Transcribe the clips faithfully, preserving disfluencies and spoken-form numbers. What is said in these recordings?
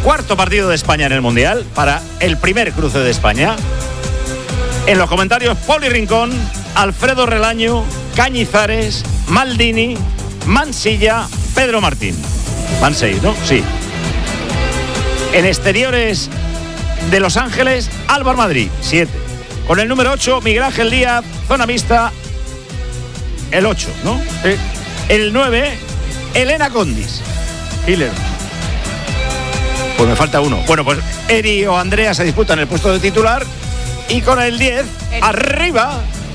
Cuarto partido de España en el Mundial, para el primer cruce de España. En los comentarios, Poli Rincón, Alfredo Relaño, Cañizares, Maldini, Mansilla, Pedro Martín. Van seis, ¿no? Sí. En exteriores de Los Ángeles, Álvaro Madrid, siete. Con el número ocho, Miguel Ángel Díaz, zona mixta, el ocho, ¿no? Sí. El nueve, Elena Condis. Hiller. Pues me falta uno. Bueno, pues Eri o Andrea se disputan el puesto de titular. Y con el diez, Eri. Arriba,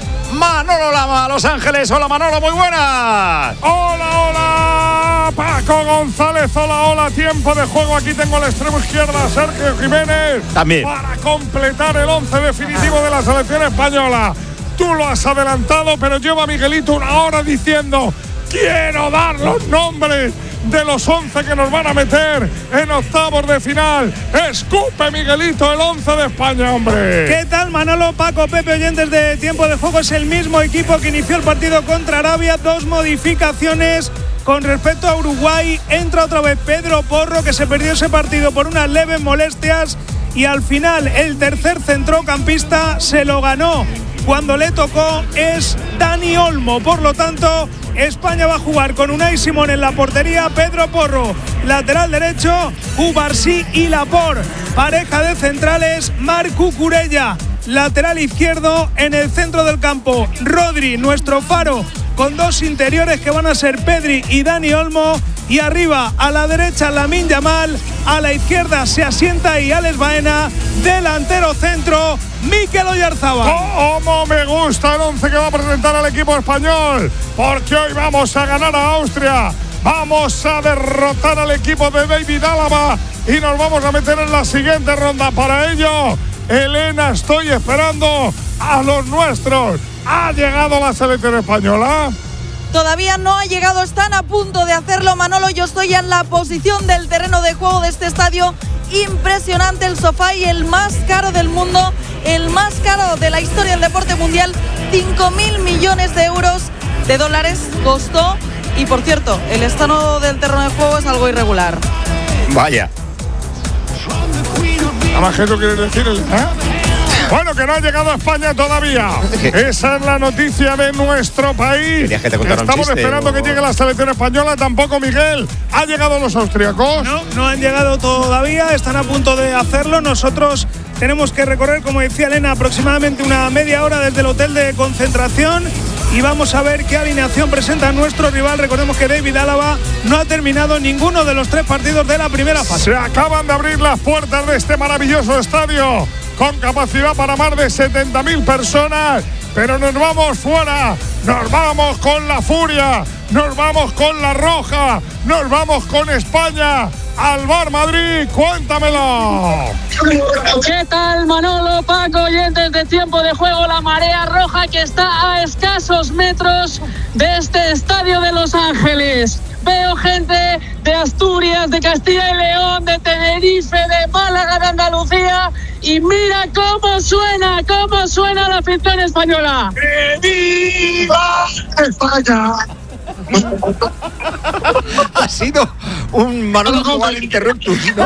Manolo Lama, Los Ángeles. Hola, Manolo, muy buenas. Hola, hola, Paco González. Hola, hola, tiempo de juego. Aquí tengo al extremo izquierda Sergio Jiménez. También. Para completar el once definitivo de la selección española. Tú lo has adelantado, pero lleva Miguelito una hora diciendo: quiero dar los nombres de los once que nos van a meter en octavos de final. Escupe, Miguelito, el once de España, hombre. ¿Qué tal, Manolo, Paco, Pepe, oyentes de Tiempo de Juego? Es el mismo equipo que inició el partido contra Arabia. Dos modificaciones con respecto a Uruguay. Entra otra vez Pedro Porro, que se perdió ese partido por unas leves molestias, y al final el tercer centrocampista se lo ganó cuando le tocó, es Dani Olmo. Por lo tanto, España va a jugar con Unai Simón en la portería, Pedro Porro lateral derecho, Ubarsí y Laporte, pareja de centrales, Marc Cucurella lateral izquierdo. En el centro del campo, Rodri, nuestro faro, con dos interiores que van a ser Pedri y Dani Olmo, y arriba a la derecha Lamine Yamal, a la izquierda se asienta y Alex Baena, delantero centro Mikel Oyarzabal. ¡Cómo me gusta el once que va a presentar el equipo español! Porque hoy vamos a ganar a Austria, vamos a derrotar al equipo de David Álava y nos vamos a meter en la siguiente ronda. Para ello, Elena, estoy esperando a los nuestros. ¿Ha llegado la selección española? Todavía no ha llegado, están a punto de hacerlo, Manolo. Yo estoy en la posición del terreno de juego de este estadio. Impresionante el sofá, y el más caro del mundo, el más caro de la historia del deporte mundial. cinco mil millones de euros, de dólares costó. Y por cierto, el estado del terreno de juego es algo irregular. Vaya. ¿A más que tú quieres decir? ¿Eh? Bueno, que no ha llegado a España todavía. Esa es la noticia de nuestro país. Que te Estamos chiste, esperando o... que llegue la selección española. Tampoco, Miguel. ¿Ha llegado los austríacos? No, no han llegado todavía. Están a punto de hacerlo. Nosotros tenemos que recorrer, como decía Elena, aproximadamente una media hora desde el hotel de concentración. Y vamos a ver qué alineación presenta nuestro rival. Recordemos que David Álava no ha terminado ninguno de los tres partidos de la primera fase. Se acaban de abrir las puertas de este maravilloso estadio, con capacidad para más de setenta mil personas, pero nos vamos fuera, nos vamos con la furia, nos vamos con la roja, nos vamos con España al Bar Madrid. Cuéntamelo. ¿Qué tal, Manolo, Paco, oyentes de Tiempo de Juego? La marea roja que está a escasos metros de este estadio de Los Ángeles. Veo gente de Asturias, de Castilla y León, de Tenerife, de Málaga, de Andalucía, y mira cómo suena, cómo suena la afición española. ¡Que viva España! Ha sido un Manolo Juan interruptus, ¿no?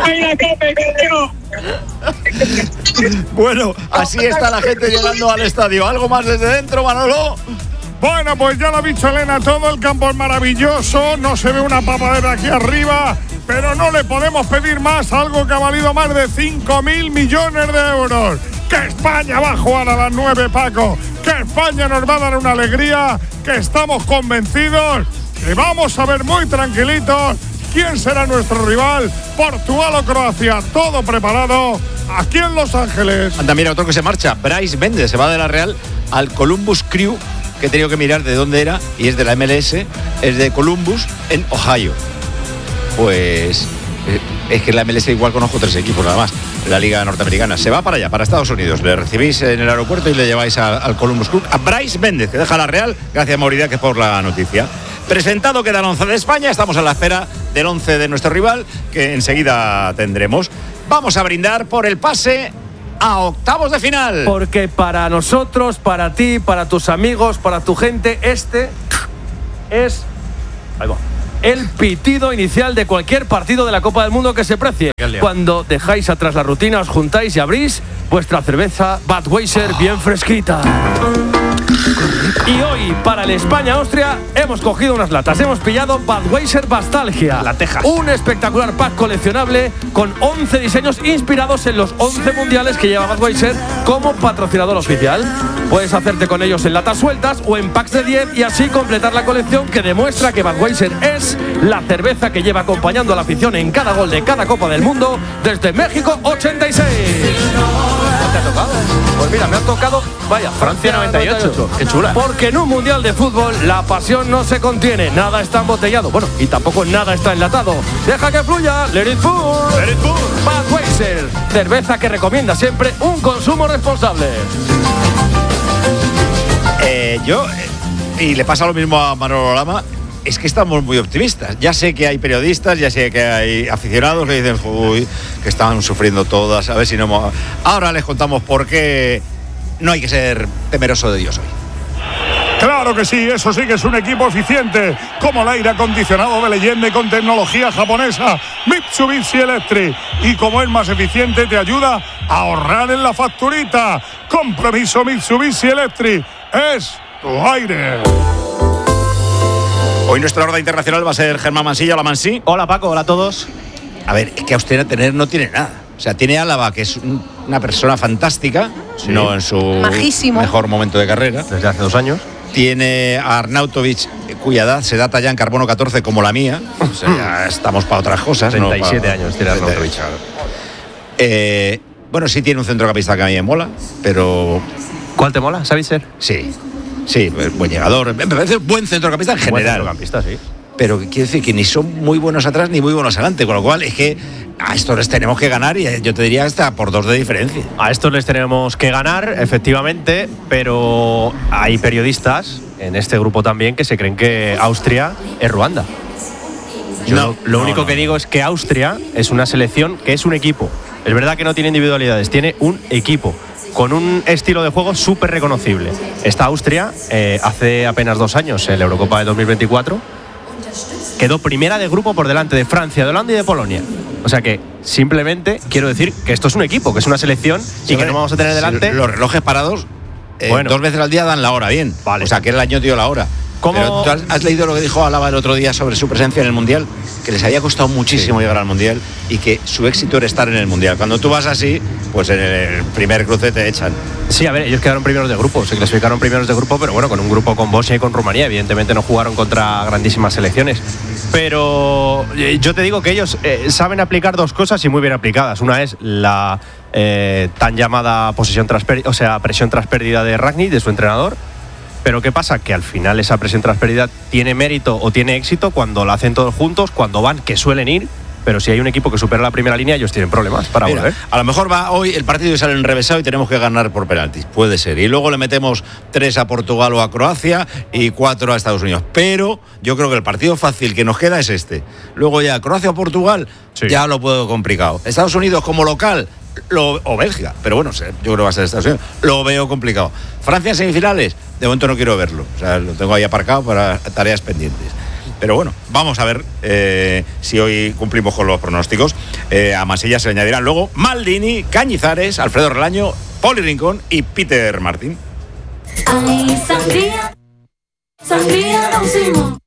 Bueno, así está la gente llegando al estadio. ¿Algo más desde dentro, Manolo? Bueno, pues ya lo ha dicho Elena, todo el campo es maravilloso, no se ve una papadera aquí arriba, pero no le podemos pedir más, algo que ha valido más de cinco mil millones de euros. Que España va a jugar a las nueve, Paco, que España nos va a dar una alegría, que estamos convencidos, que vamos a ver muy tranquilitos quién será nuestro rival, Portugal o Croacia, todo preparado aquí en Los Ángeles. Anda, mira, otro que se marcha, Bryce Méndez, se va de la Real al Columbus Crew, que he tenido que mirar de dónde era, y es de la M L S, es de Columbus, en Ohio. Pues eh, es que en la M L S igual conozco tres equipos nada más, la Liga Norteamericana. Se va para allá, para Estados Unidos. Le recibís en el aeropuerto y le lleváis a, al Columbus Crew, a Bryce Méndez, que deja la Real. Gracias, Mauridia, que por la noticia. Presentado queda el once de España, estamos a la espera del once de nuestro rival, que enseguida tendremos. Vamos a brindar por el pase a octavos de final. Porque para nosotros, para ti, para tus amigos, para tu gente, este es... Ahí va. el pitido inicial de cualquier partido de la Copa del Mundo que se precie. Cuando dejáis atrás la rutina, os juntáis y abrís vuestra cerveza Budweiser bien fresquita. Y hoy, para el España-Austria, hemos cogido unas latas. Hemos pillado Budweiser Bastalgia. La Texas. Un espectacular pack coleccionable con once diseños inspirados en los once mundiales que lleva Budweiser como patrocinador oficial. Puedes hacerte con ellos en latas sueltas o en packs de diez y así completar la colección que demuestra que Budweiser es la cerveza que lleva acompañando a la afición en cada gol de cada Copa del Mundo desde México ochenta y seis. ¿No te ha tocado? Pues mira, me ha tocado, vaya, Francia noventa y ocho. Qué chula. Porque en un mundial de fútbol la pasión no se contiene, nada está embotellado, bueno, y tampoco nada está enlatado. Deja que fluya, let it full. Let it full. Budweiser, cerveza que recomienda siempre un consumo responsable. Eh, yo, eh, y le pasa lo mismo a Manolo Lama, es que estamos muy optimistas. Ya sé que hay periodistas, ya sé que hay aficionados que dicen, uy, que están sufriendo todas, a ver si no... Ahora les contamos por qué no hay que ser temeroso de Dios hoy. Claro que sí, eso sí que es un equipo eficiente, como el aire acondicionado de leyenda y con tecnología japonesa Mitsubishi Electric. Y como es más eficiente, te ayuda a ahorrar en la facturita. Compromiso Mitsubishi Electric, es tu aire. Hoy nuestra horda internacional va a ser Germán Mansilla. Hola, Mansí. Hola, Paco. Hola a todos. A ver, es que Austria tener no tiene nada. O sea, tiene Álava, que es un, una persona fantástica, sí. no en su Majísimo. mejor momento de carrera. Desde hace dos años. Tiene a Arnautovic, cuya edad se data ya en carbono catorce como la mía. O sea, ya estamos para otras cosas. treinta y siete ¿no? años tiene Arnautovic. Eh, bueno, sí tiene un centrocampista que a mí me mola, pero... ¿Cuál te mola, Savitzer? Sí, sí, buen llegador. Me parece un buen centrocampista en Buen general. centrocampista, sí. Pero quiere decir que ni son muy buenos atrás ni muy buenos adelante, con lo cual es que a estos les tenemos que ganar y yo te diría hasta por dos de diferencia. A estos les tenemos que ganar, efectivamente, pero hay periodistas en este grupo también que se creen que Austria es Ruanda. Yo No, lo, lo no, único no. que digo es que Austria es una selección que es un equipo. Es verdad que no tiene individualidades, tiene un equipo con un estilo de juego súper reconocible. Esta Austria, eh, hace apenas dos años, en la Eurocopa de dos mil veinticuatro, quedó primera de grupo por delante de Francia, de Holanda y de Polonia. O sea que simplemente quiero decir que esto es un equipo, que es una selección y que no vamos a tener delante. Los relojes parados eh, Bueno. dos veces al día dan la hora, bien. Vale. O sea, que el año dio la hora. ¿Cómo? Pero ¿tú has, has leído lo que dijo Álava el otro día sobre su presencia en el Mundial? Que les había costado muchísimo sí. llegar al Mundial y que su éxito era estar en el Mundial. Cuando tú vas así, pues en el primer cruce te echan. Sí, a ver, ellos quedaron primeros de grupo, se clasificaron primeros de grupo, pero bueno, con un grupo con Bosnia y con Rumanía. Evidentemente no jugaron contra grandísimas selecciones. Pero eh, yo te digo que ellos eh, saben aplicar dos cosas y muy bien aplicadas. Una es la eh, tan llamada posesión tras pérdida, o sea, presión tras pérdida de Rangnick, de su entrenador. Pero ¿qué pasa? Que al final esa presión tras pérdida tiene mérito o tiene éxito cuando la hacen todos juntos, cuando van, que suelen ir. Pero si hay un equipo que supera la primera línea, ellos tienen problemas para Mira, volver. A lo mejor va hoy el partido y sale enrevesado y tenemos que ganar por penaltis. Puede ser. Y luego le metemos tres a Portugal o a Croacia y cuatro a Estados Unidos. Pero yo creo que el partido fácil que nos queda es este. Luego ya Croacia o Portugal, sí. ya lo puedo complicado. Estados Unidos como local, lo, o Bélgica. Pero bueno, yo creo que va a ser Estados Unidos. Lo veo complicado. Francia en semifinales, de momento no quiero verlo. O sea, lo tengo ahí aparcado para tareas pendientes. Pero bueno, vamos a ver eh, si hoy cumplimos con los pronósticos. Eh, a Mansilla se le añadirán luego Maldini, Cañizares, Alfredo Relaño, Poli Rincón y Peter Martín. Ay, sangría, sangría,